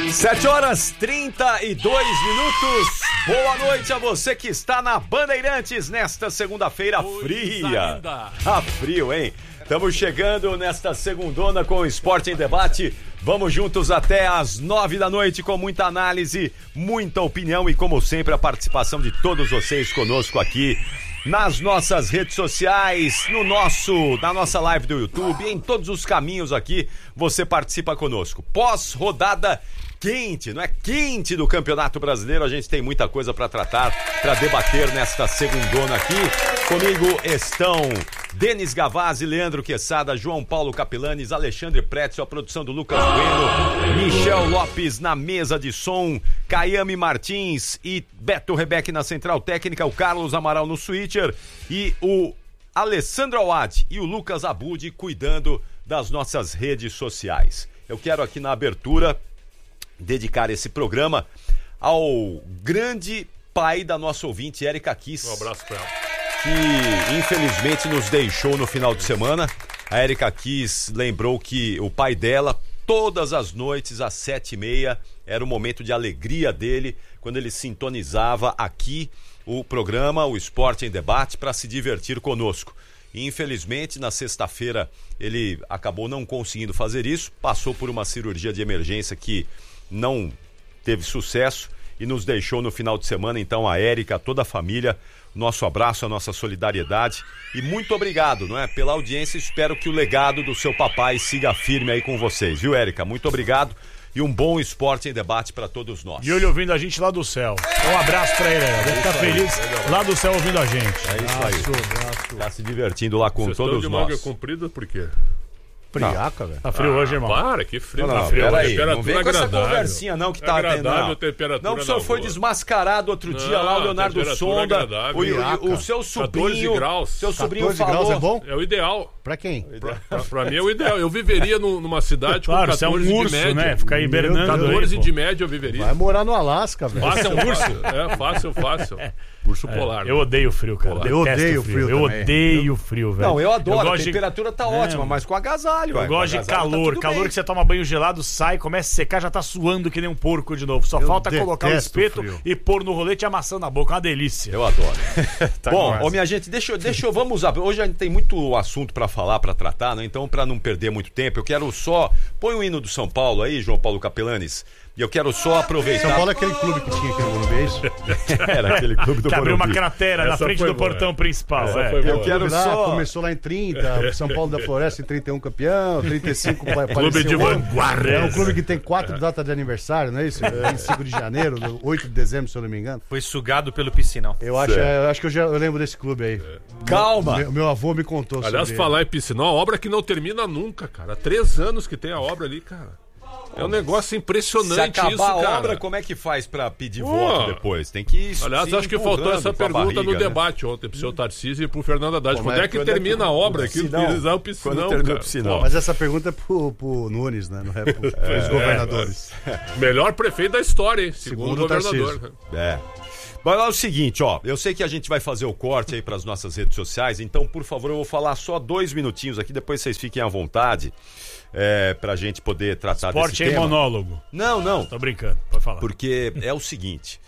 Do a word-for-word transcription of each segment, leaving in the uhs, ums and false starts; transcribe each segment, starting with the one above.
Sete horas trinta e dois minutos. Boa noite a você que está na Bandeirantes nesta segunda-feira fria. Tá frio, hein? Estamos chegando nesta segundona com o Esporte em Debate. Vamos juntos até às nove da noite com muita análise, muita opinião e, como sempre, a participação de todos vocês conosco aqui nas nossas redes sociais, no nosso, na nossa live do YouTube, em todos os caminhos aqui, você participa conosco. Pós-rodada quente, não é quente do Campeonato Brasileiro, a gente tem muita coisa para tratar, para debater nesta segundona aqui. Comigo estão Denis Gavazzi, Leandro Quesada, João Paulo Capilanes, Alexandre Pretzel, a produção do Lucas Bueno, Michel Lopes na mesa de som, Caiame Martins e Beto Rebeck na central técnica, o Carlos Amaral no switcher e o Alessandro Awad e o Lucas Abud cuidando das nossas redes sociais. Eu quero aqui na abertura dedicar esse programa ao grande pai da nossa ouvinte, Érica Kiss. Um abraço pra ela. Que infelizmente nos deixou no final de semana. A Érica Kiss lembrou que o pai dela, todas as noites às sete e meia, era o momento de alegria dele, quando ele sintonizava aqui o programa, o Esporte em Debate, para se divertir conosco. E infelizmente na sexta-feira ele acabou não conseguindo fazer isso, passou por uma cirurgia de emergência que não teve sucesso e nos deixou no final de semana. Então a Érica, toda a família, nosso abraço, a nossa solidariedade e muito obrigado, não é, pela audiência. Espero que o legado do seu papai siga firme aí com vocês, viu, Érica? Muito obrigado e um bom Esporte em Debate para todos nós. E ele ouvindo a gente lá do céu. Um abraço para ele, deve ficar feliz lá do céu ouvindo a gente. É isso aí. Tá se divertindo lá com todos de nós. manga comprida por quê? Friaca, velho. Tá frio ah, hoje, irmão. Para, que frio. Não, não, tá frio. Peraí, não vem com agradável. essa conversinha não que tá agradável, atendendo. Não, temperatura não que o senhor foi boa. desmascarado outro dia não, lá, o Leonardo Sonda. O, o, o seu sobrinho. Graus. Seu sobrinho catorze graus falou. é bom? É o ideal. Pra quem? Pra, pra mim é o ideal. Eu viveria no, numa cidade claro, com catorze você é um urso, de média. Né? Ficar hibernando. catorze aí, de média eu viveria. Vai morar no Alasca, velho. Fácil, é um urso. É, fácil, fácil. Urso polar. É, eu odeio o frio, cara. Eu odeio o frio, frio Eu odeio o frio, velho. Não, eu adoro. Eu a temperatura de... tá é, ótima, mas com agasalho. Eu véio. gosto de calor. Tá calor bem. Que você toma banho gelado, sai, começa a secar, já tá suando que nem um porco de novo. Só eu falta colocar o espeto o e pôr no rolete e amassando na boca. Uma delícia. Eu adoro. Tá bom, ô, minha gente, deixa, deixa eu, vamos lá. Hoje a gente tem muito assunto pra falar, pra tratar, né? Então, pra não perder muito tempo, eu quero só... Põe o hino do São Paulo aí, João Paulo Capelanes. E eu quero só aproveitar... São Paulo é aquele clube que tinha aqui no Morumbi, é isso? Era aquele clube do que abriu Morumbi. uma cratera essa na frente do boa. Portão principal. Essa é. foi boa. Eu quero lá, só... Começou lá em trinta, São Paulo da Floresta em trinta e um campeão, trinta e cinco clube de vanguarda. É um clube que tem quatro é. datas de aniversário, não é isso? vinte e cinco de janeiro, oito de dezembro, se eu não me engano. Foi sugado pelo piscinão. Eu acho, é, eu acho que eu já eu lembro desse clube aí. É. Calma! Meu, meu avô me contou Aliás, sobre falar ele. em piscinão, a obra que não termina nunca, cara. Há três anos que tem a obra ali, cara. É um negócio impressionante. Se acabar isso, a cara. obra, como é que faz pra pedir Pô. voto depois? Tem que Aliás, acho que faltou essa pergunta barriga, no debate né? ontem pro seu Tarcísio e pro Fernando Haddad. Quando, quando é que quando termina é que... a obra aqui? Utilizar o piscinão, quando termina o piscinão. Mas essa pergunta é pro, pro Nunes, né? Não é pro, pros é, governadores. É. Melhor prefeito da história, hein? Segundo, Segundo o governador. Tarcísio. É. Mas é o seguinte, ó, eu sei que a gente vai fazer o corte aí pras nossas redes sociais, então, por favor, eu vou falar só dois minutinhos aqui, depois vocês fiquem à vontade. É, pra gente poder tratar Esporte desse é tema. monólogo. Não, não. Tô brincando, pode falar. Porque é o seguinte,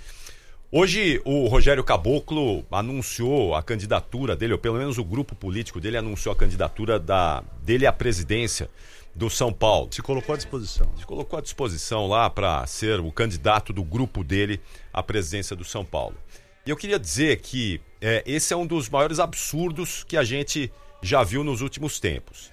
hoje o Rogério Caboclo anunciou a candidatura dele, ou pelo menos o grupo político dele anunciou a candidatura da, dele à presidência do São Paulo. Se colocou à disposição. Se colocou à disposição lá para ser o candidato do grupo dele à presidência do São Paulo. E eu queria dizer que é, esse é um dos maiores absurdos que a gente já viu nos últimos tempos.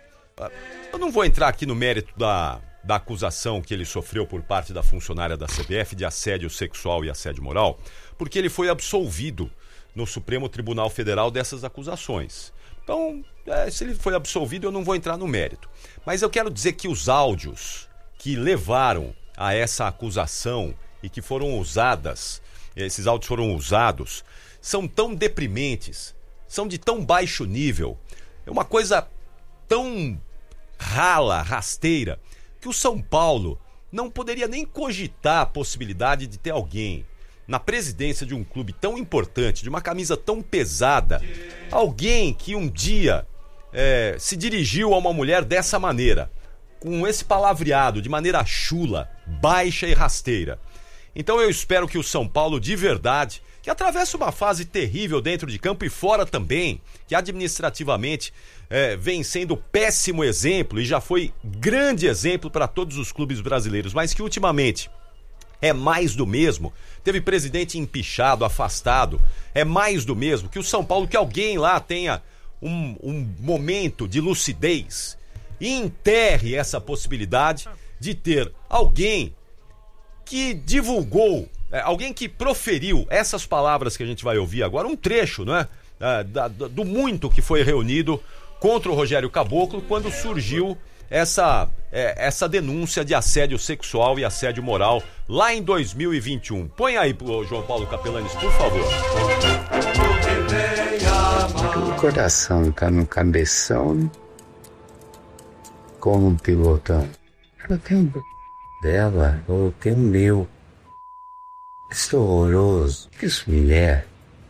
Eu não vou entrar aqui no mérito da, da acusação que ele sofreu por parte da funcionária da C B F de assédio sexual e assédio moral, porque ele foi absolvido no Supremo Tribunal Federal dessas acusações. Então, é, se ele foi absolvido, eu não vou entrar no mérito. Mas eu quero dizer que os áudios que levaram a essa acusação e que foram usadas, esses áudios foram usados, são tão deprimentes, são de tão baixo nível, é uma coisa tão rala, rasteira, que o São Paulo não poderia nem cogitar a possibilidade de ter alguém na presidência de um clube tão importante, de uma camisa tão pesada, alguém que um dia é, se dirigiu a uma mulher dessa maneira, com esse palavreado, de maneira chula, baixa e rasteira. Então eu espero que o São Paulo, de verdade, que atravessa uma fase terrível dentro de campo e fora também, que administrativamente é, vem sendo péssimo exemplo e já foi grande exemplo para todos os clubes brasileiros, mas que ultimamente é mais do mesmo, teve presidente empichado, afastado, é mais do mesmo, que o São Paulo, que alguém lá tenha um, um momento de lucidez e enterre essa possibilidade de ter alguém que divulgou, é, alguém que proferiu essas palavras que a gente vai ouvir agora, um trecho, né, é, da, do muito que foi reunido contra o Rogério Caboclo quando surgiu essa, é, essa denúncia de assédio sexual e assédio moral lá em dois mil e vinte e um. Põe aí, João Paulo Capelanes, por favor. O coração tá no cabeção como um pilotão. Eu tenho dela, eu tenho meu. Isso é horroroso. Isso, mulher,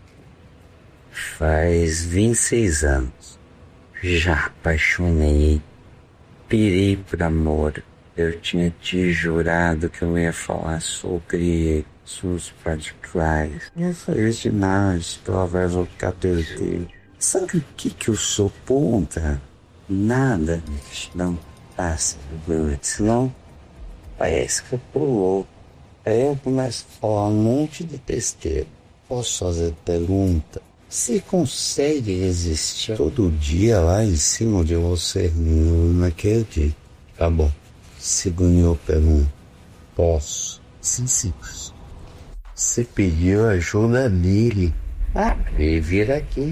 faz vinte e seis anos. Já apaixonei. Pirei por amor. Eu tinha te jurado que eu ia falar sobre seus particulares. Não foi isso de nada, pela vai voltar terceiro. Sabe o que que eu sou ponta? Nada. Não passa. Senão parece que eu pulou. Aí eu começo a falar um monte de besteira. Posso fazer pergunta? Você consegue resistir todo dia lá em cima de você naquele dia? Tá bom. Segunda pergunta. Posso? Sim, sim. Você pediu ajuda dele. Ah, ele vira aqui.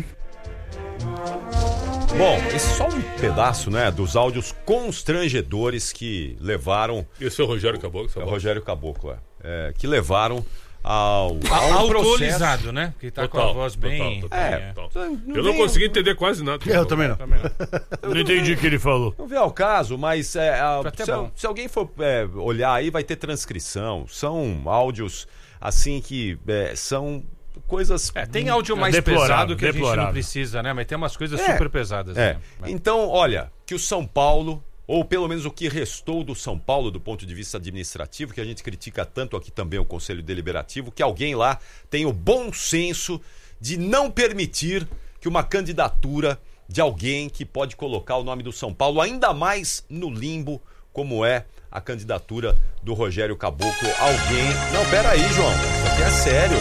Bom, esse é só um pedaço, né, dos áudios constrangedores que levaram... Esse é o Rogério Caboclo? É o Rogério Caboclo, é. é que levaram ao, ao alcoolizado, processo... né? Que tá total, com a voz bem... Total, total, é, total. Não eu não consegui entender quase nada. Eu também não. Também não. Eu não entendi o que ele falou. Não vê ao caso, mas é, a, se, se alguém for é, olhar aí, vai ter transcrição. São áudios, assim, que é, são... coisas... É, tem áudio mais pesado que a gente não precisa, né? Mas tem umas coisas é, super pesadas. É. Né? Então, olha, que o São Paulo, ou pelo menos o que restou do São Paulo do ponto de vista administrativo, que a gente critica tanto aqui também o Conselho Deliberativo, que alguém lá tenha o bom senso de não permitir que uma candidatura de alguém que pode colocar o nome do São Paulo ainda mais no limbo, como é a candidatura do Rogério Caboclo. Alguém... Não, peraí, João, isso aqui é sério.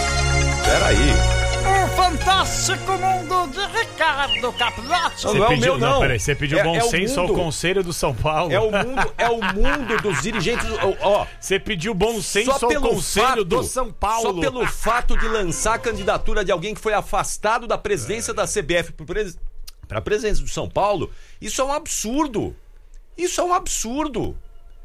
Peraí. O fantástico mundo de Ricardo Capellotti. Não, não é o meu, não. não peraí, você pediu é, bom é senso ao Conselho do São Paulo. É o mundo, é o mundo dos dirigentes. Ó, você pediu bom senso ao Conselho fato, do São Paulo. Só pelo fato de lançar a candidatura de alguém que foi afastado da presidência é. da C B F para a presidência do São Paulo, isso é um absurdo. Isso é um absurdo.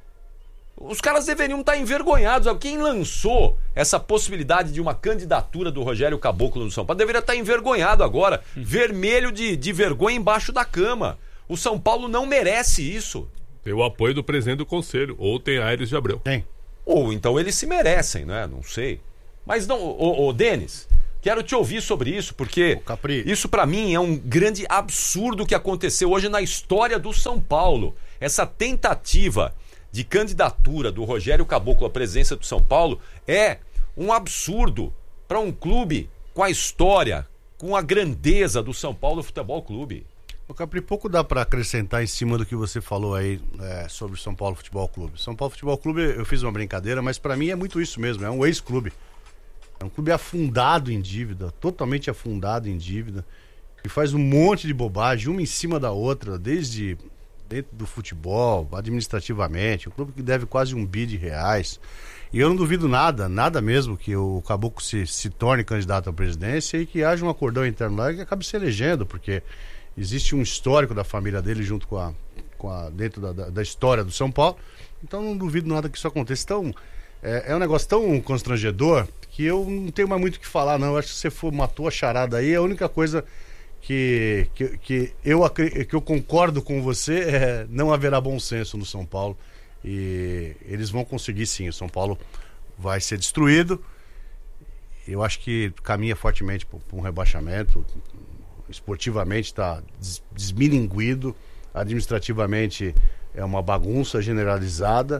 Os caras deveriam estar envergonhados. Quem lançou essa possibilidade de uma candidatura do Rogério Caboclo no São Paulo deveria estar envergonhado agora. Vermelho de, de vergonha embaixo da cama. O São Paulo não merece isso. Tem o apoio do presidente do Conselho. Ou tem Aires de Abreu. Tem. Ou então eles se merecem, né? Não sei. Mas não, ô, ô Denis, quero te ouvir sobre isso, porque isso pra mim é um grande absurdo que aconteceu hoje na história do São Paulo. Essa tentativa de candidatura do Rogério Caboclo à presidência do São Paulo é um absurdo para um clube com a história, com a grandeza do São Paulo Futebol Clube. O Capri, pouco dá para acrescentar em cima do que você falou aí é, sobre o São Paulo Futebol Clube. São Paulo Futebol Clube, eu fiz uma brincadeira, mas para mim é muito isso mesmo, é um ex-clube. É um clube afundado em dívida, totalmente afundado em dívida, que faz um monte de bobagem, uma em cima da outra, desde... dentro do futebol, administrativamente, um clube que deve quase um bi de reais. E eu não duvido nada, nada mesmo, que o Caboclo se, se torne candidato à presidência e que haja um acordão interno lá que acabe se elegendo, porque existe um histórico da família dele junto com a, com a dentro da, da, da história do São Paulo. Então não duvido nada que isso aconteça. Então é, é um negócio tão constrangedor que eu não tenho mais muito o que falar, não. Eu acho que você for, matou a charada aí, a única coisa... Que, que, que, eu, que eu concordo com você, é, não haverá bom senso no São Paulo e eles vão conseguir sim, o São Paulo vai ser destruído. Eu acho que caminha fortemente para um rebaixamento, esportivamente está desmilinguido, administrativamente é uma bagunça generalizada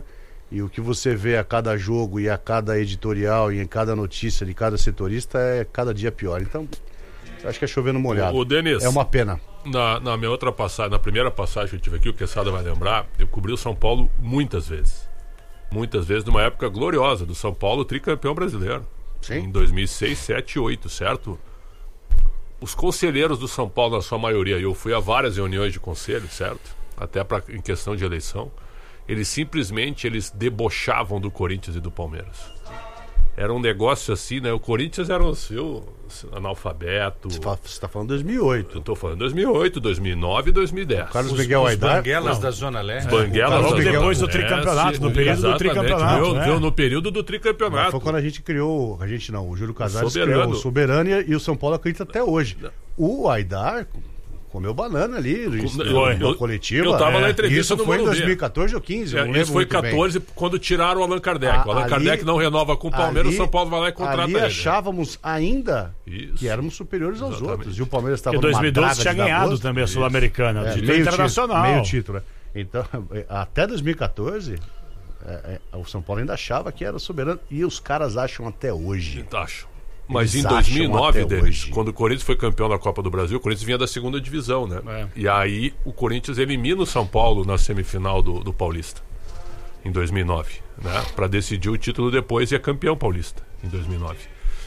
E o que você vê a cada jogo e a cada editorial e em cada notícia de cada setorista é cada dia pior. Então, acho que é chovendo molhado. O Denis, é uma pena. Na, na minha outra passagem, na primeira passagem que eu tive aqui, o Quesada vai lembrar, eu cobri o São Paulo muitas vezes. Muitas vezes, numa época gloriosa do São Paulo, tricampeão brasileiro. Sim. Em dois mil e seis, sete, oito, certo? Os conselheiros do São Paulo, na sua maioria, eu fui a várias reuniões de conselho, certo? Até pra, em questão de eleição. Eles simplesmente eles debochavam do Corinthians e do Palmeiras. Era um negócio assim, né? O Corinthians era o seu analfabeto. Você está falando dois mil e oito. Eu estou falando dois mil e oito, dois mil e nove e dois mil e dez. O Carlos Miguel Aidar. Os banguelas não. da Zona Leste. Os banguelas é, da Zona depois do tricampeonato, no período do tricampeonato. Viu, né? viu, no período do tricampeonato. Mas foi quando a gente criou, a gente não, o Júlio Casares criou o Soberânia e o São Paulo acredita até hoje. O Aidar comeu banana ali no coletivo. Eu tava é, na entrevista isso no foi em Morumbi. dois mil e quatorze ou quinze. É, isso foi quatorze, bem. Quando tiraram o Allan Kardec. A, o Allan ali, Kardec não renova com o Palmeiras, o São Paulo vai lá e contrata ali ele. achávamos ainda isso. que éramos superiores aos Exatamente. outros. E o Palmeiras estava numa draga de dois mil e doze tinha ganhado gosto. também a Sul-Americana, é, título internacional. Título, meio título. Né? Então, até dois mil e quatorze, é, é, o São Paulo ainda achava que era soberano. E os caras acham até hoje. Acham. Mas Eles em dois mil e nove, deles, hoje. quando o Corinthians foi campeão da Copa do Brasil, o Corinthians vinha da segunda divisão, né? É. E aí o Corinthians elimina o São Paulo na semifinal do, do Paulista, em dois mil e nove, né? Para decidir o título depois e é campeão paulista, em dois mil e nove.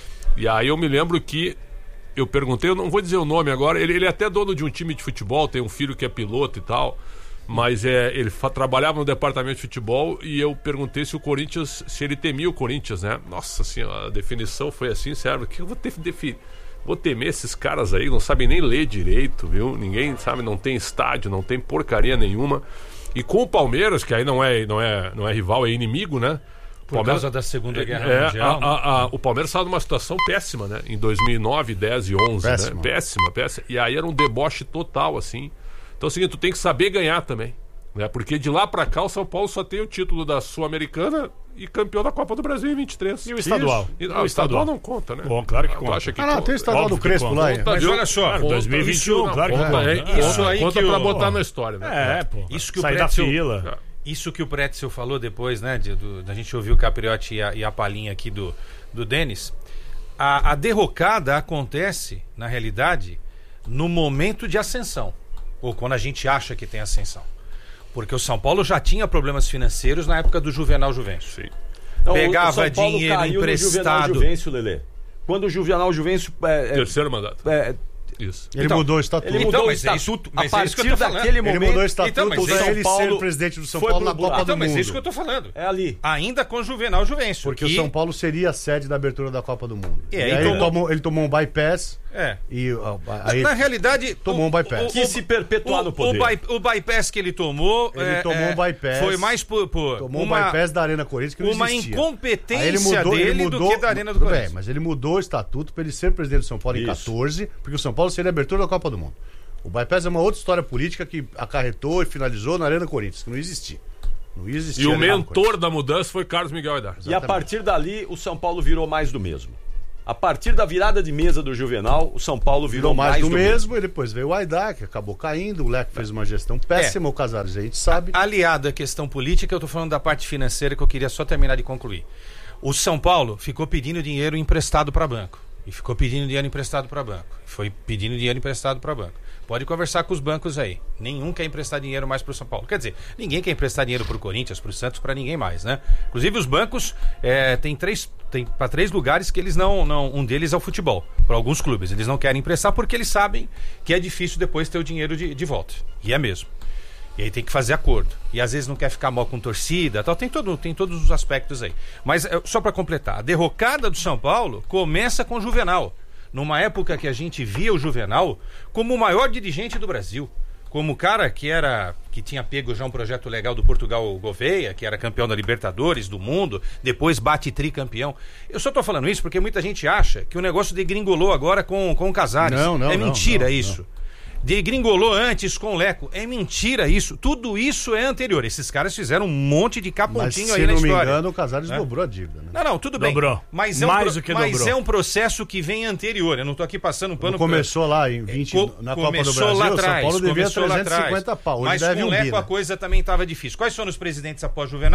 E aí eu me lembro que eu perguntei, eu não vou dizer o nome agora, ele, ele é até dono de um time de futebol, tem um filho que é piloto e tal, mas é, ele fa- trabalhava no departamento de futebol e eu perguntei se o Corinthians, se ele temia o Corinthians, né? Nossa, assim, a definição foi assim, sério, que eu vou ter defi- vou temer esses caras aí, não sabem nem ler direito, viu? Ninguém sabe, não tem estádio, não tem porcaria nenhuma. E com o Palmeiras, que aí não é, não é, não é rival, é inimigo, né? Por Palmeiras, causa da Segunda Guerra é, Mundial. A, a, a, o Palmeiras estava numa situação péssima, né? Em dois mil e nove, dez e onze, péssima. Né? Péssima, péssima. E aí era um deboche total, assim. Então é o seguinte, tu tem que saber ganhar também, né? Porque de lá pra cá o São Paulo só tem o título da Sul-Americana e campeão da Copa do Brasil em vinte e três. E o estadual? E, ah, o estadual não conta, né? Bom, claro que conta. Acha que ah, não, conta. tem o estadual do Crespo lá. Conta, mas olha só, cara, dois mil e vinte e um, isso, claro que conta, conta. É, isso aí conta que pra eu... botar na história, né? É, pô. Isso que o Sair da Pretzel, fila. Isso que o Pretzel falou depois, né? De, do, da gente ouvir o Capriotti e a, e a palhinha aqui do, do Denis. A, a derrocada acontece, na realidade, no momento de ascensão. Ou quando a gente acha que tem ascensão. Porque o São Paulo já tinha problemas financeiros na época do Juvenal Juvencio. Sim. Então, Pegava o São Paulo dinheiro caiu emprestado. No Juvenal Juvencio, Lelê. Quando o Juvenal Juvencio... É, é, Terceiro mandato. É, Isso. Ele então, mudou o estatuto. Ele mudou então, o mas estatuto. É isso, a mas é isso que eu partir tô falando. daquele momento... Ele mudou o estatuto então, mas para São ele Paulo ser presidente do São foi Paulo pro na Copa buraco. do Então, mas Mundo. é isso que eu tô falando. É ali. Ainda com o Juvenal Juvencio. Porque que... o São Paulo seria a sede da abertura da Copa do Mundo. E E aí aí tomou- ele, tomou, ele tomou um bypass É. e uh, aí Na realidade, tomou um bypass. Quis se perpetuar o, no poder. O, by, o bypass que ele tomou. Ele é, tomou é, um bypass. Foi mais por. por tomou uma, um bypass da Arena Corinthians que não uma existia. incompetência Aí ele mudou, dele ele mudou, do que da Arena do tudo Corinthians. bem, mas ele mudou o estatuto para ele ser presidente do São Paulo em Isso. quatorze, porque o São Paulo seria a abertura da Copa do Mundo. O bypass é uma outra história política que acarretou e finalizou na Arena Corinthians, que não existia. Não existia. E o Arena mentor Corinthians. da mudança foi Carlos Miguel Aidar. E a partir dali, o São Paulo virou mais do mesmo. A partir da virada de mesa do Juvenal, o São Paulo virou, Virou mais, mais do, do mesmo, e depois veio o Aidar, que acabou caindo, o Leque fez uma gestão péssima, É. o Casares a gente sabe. Aliado à questão política, eu tô falando da parte financeira que eu queria só terminar de concluir. O São Paulo ficou pedindo dinheiro emprestado para banco. E ficou pedindo dinheiro emprestado para banco. Foi pedindo dinheiro emprestado para banco. Pode conversar com os bancos aí. Nenhum quer emprestar dinheiro mais para o São Paulo. Quer dizer, ninguém quer emprestar dinheiro para o Corinthians, para o Santos, para ninguém mais, né? Inclusive os bancos é, tem três, tem para três lugares que eles não, não, um deles é o futebol. Para alguns clubes eles não querem emprestar porque eles sabem que é difícil depois ter o dinheiro de, de volta. E é mesmo. E aí tem que fazer acordo. E às vezes não quer ficar mal com torcida, tal. Tem, todo, tem todos os aspectos aí. Mas é, só para completar, a derrocada do São Paulo começa com o Juvenal. Numa época que a gente via o Juvenal como o maior dirigente do Brasil. Como o cara que era que tinha pego já um projeto legal do Portugal Gouveia, que era campeão da Libertadores, do mundo, depois bate tricampeão. Eu só tô falando isso porque muita gente acha que o negócio degringolou agora com, com o Casares. Não, não, é não, mentira não, isso. não. Degringolou antes com o Leco. É mentira isso. Tudo isso é anterior. Esses caras fizeram um monte de Mas, capontinho se aí na não me história. engano, o Casares É? dobrou a dívida, né? Não, não, tudo bem. Dobrou. Mas é um, Mais pro- do que mas dobrou. é um processo que vem anterior. Eu não tô aqui passando um pano Quando começou lá em vinte, Co- na Copa do começou Brasil, lá o São atrás, Paulo devia começou lá trezentos e cinquenta atrás. pau. Hoje Mas deve com o um Leco bi, né? a coisa também estava difícil. Quais foram os presidentes após Juvenal?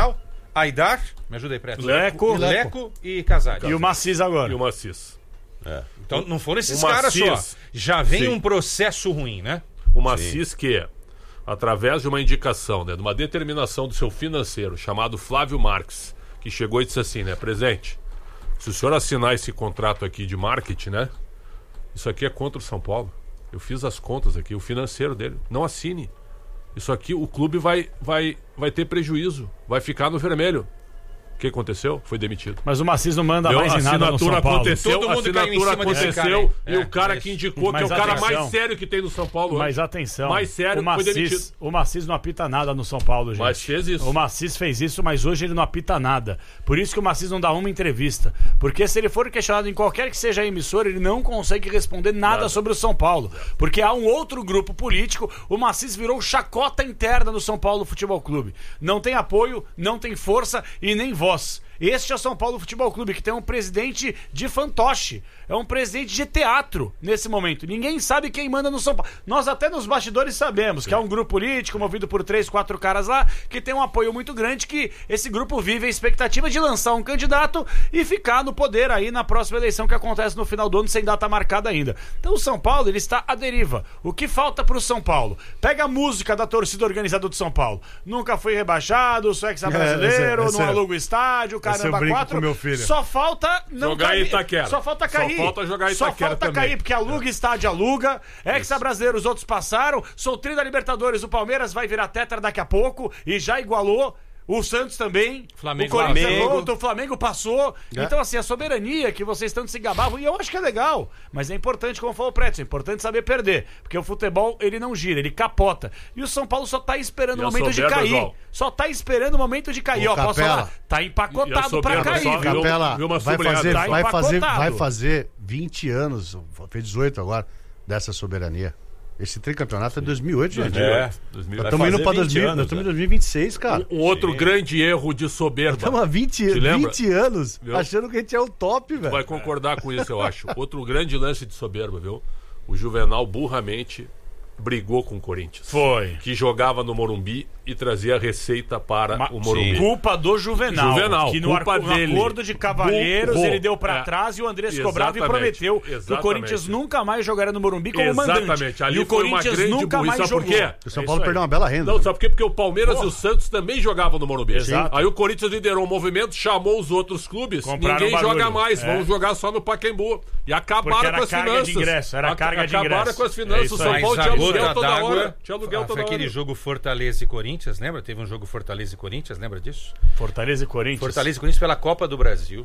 Aidar, me ajuda aí, Preto. Leco. Leco e Casares. E o Macis agora. E o Macis. É. Então não foram esses o caras Macis, só. Já vem sim. um processo ruim, né? O Macis que, através de uma indicação, né, de uma determinação do seu financeiro, chamado Flávio Marques, que chegou e disse assim, né, presidente, se o senhor assinar esse contrato aqui de marketing, né, isso aqui é contra o São Paulo. Eu fiz as contas aqui, o financeiro dele. Não assine. Isso aqui, o clube vai, vai, vai ter prejuízo. Vai ficar no vermelho. O que aconteceu? Foi demitido. Mas o Macis não manda Deu, mais em nada no São Paulo. Aconteceu, Todo mundo a assinatura caiu em cima desse aconteceu cara, e é, o cara é que isso. indicou, Mas que é o cara atenção. mais sério que tem no São Paulo hoje. Mas atenção, mais sério, o Macis, foi demitido. o Macis não apita nada no São Paulo, gente. Mas fez isso. O Macis fez isso, mas hoje ele não apita nada. Por isso que o Macis não dá uma entrevista. Porque se ele for questionado em qualquer que seja a emissora, ele não consegue responder nada, nada. sobre o São Paulo. Porque há um outro grupo político, o Macis virou chacota interna no São Paulo Futebol Clube. Não tem apoio, não tem força e nem voz. Este é o São Paulo Futebol Clube, que tem um presidente de fantoche. É um presidente de teatro nesse momento. Ninguém sabe quem manda no São Paulo. Nós até nos bastidores sabemos Sim. que é um grupo político movido por três, quatro caras lá, que tem um apoio muito grande, que esse grupo vive a expectativa de lançar um candidato e ficar no poder aí na próxima eleição que acontece no final do ano, sem data marcada ainda. Então o São Paulo, ele está à deriva. O que falta pro São Paulo? Pega a música da torcida organizada do São Paulo. Nunca foi rebaixado, sou ex-brasileiro, é, esse é, esse não aluga o estádio, caramba, quatro. Meu filho. Só falta não jogar cair. em Itaquera. Só falta cair. Só falta jogar em Itaquera. Só falta também. cair, porque aluga é. estádio, aluga. Hexa brasileiro, os outros passaram. Sou tri da Libertadores, o Palmeiras vai virar tetra daqui a pouco e já igualou. O Santos também, Flamengo, o Corinthians Flamengo. volta, o Flamengo passou. É. Então, assim, a soberania que vocês tanto se gabavam, e eu acho que é legal, mas é importante, como falou o Preto, é importante saber perder, porque o futebol, ele não gira, ele capota. E o São Paulo só tá esperando o momento de cair. João. Só tá esperando o momento de cair. Ô, Ó, Capela, posso falar? Tá empacotado pra cair, só, viu? Capela, viu uma vai, fazer, tá vai, fazer, empacotado. vai fazer vinte anos, fez dezoito agora, dessa soberania. Esse tricampeonato é dois mil e oito, gente. É. Nós estamos indo para dois mil, nós estamos em dois mil e vinte e seis, cara. Um, um outro grande erro de soberba. Estamos há vinte, vinte anos viu? achando que a gente é o top, velho. Vai concordar com isso, eu acho. Outro grande lance de soberba, viu? O Juvenal burramente brigou com o Corinthians. Foi. Que jogava no Morumbi e trazia receita para Ma o Morumbi. Sim. Culpa do Juvenal. Juvenal que no, culpa no dele. acordo de cavalheiros Burro. ele deu pra é. trás e o Andrés cobrava e prometeu Exatamente. que o Corinthians nunca mais jogaria no Morumbi como Exatamente. mandante. Ali e o foi Corinthians uma grande nunca burrice. mais Sabe por jogou. quê? O São É Paulo perdeu uma bela renda. Não, sabe por quê? Porque o Palmeiras Porra. e o Santos também jogavam no Morumbi. Exato. Aí o Corinthians liderou o movimento, chamou os outros clubes, Compraram ninguém barulho. joga mais, É. vamos jogar só no Pacaembu. E Porque acabaram era com as carga finanças. de ingresso, era carga de Acabaram ingresso. com as É finanças. isso O São aí. Paulo Mas tinha a aluguel gota toda d'água hora. Tinha aluguel foi toda aquele hora. jogo Fortaleza e Corinthians, lembra? Teve um jogo Fortaleza e Corinthians, lembra disso? Fortaleza e Corinthians. Fortaleza e Corinthians pela Copa do Brasil.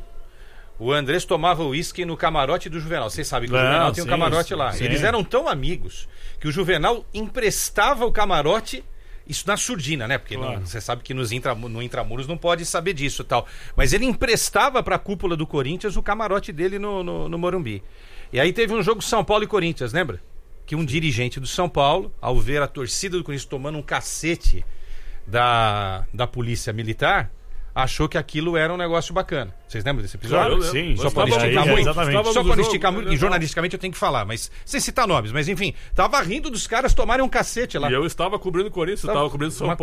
O Andrés tomava uísque no camarote do Juvenal. Vocês sabem que Não, o Juvenal tem um sim, camarote lá. sim. Eles eram tão amigos que o Juvenal emprestava o camarote, isso na surdina, né? Porque Claro. não- você sabe que nos intra, no Intramuros não pode saber disso e tal. Mas ele emprestava para a cúpula do Corinthians o camarote dele no, no, no Morumbi. E aí teve um jogo São Paulo e Corinthians, lembra? Que um dirigente do São Paulo, ao ver a torcida do Corinthians tomando um cacete da, da polícia militar, achou que aquilo era um negócio bacana. Vocês lembram desse episódio? Claro que sim. Só Nós para não estávamos- esticar é, muito, exatamente. só Estávamos para no não jogo, esticar muito, né? e jornalisticamente eu tenho que falar, mas sem citar nomes, mas enfim, tava rindo dos caras tomarem um cacete lá. E eu estava cobrindo o Corinthians, eu estava cobrindo São Uma Paulo.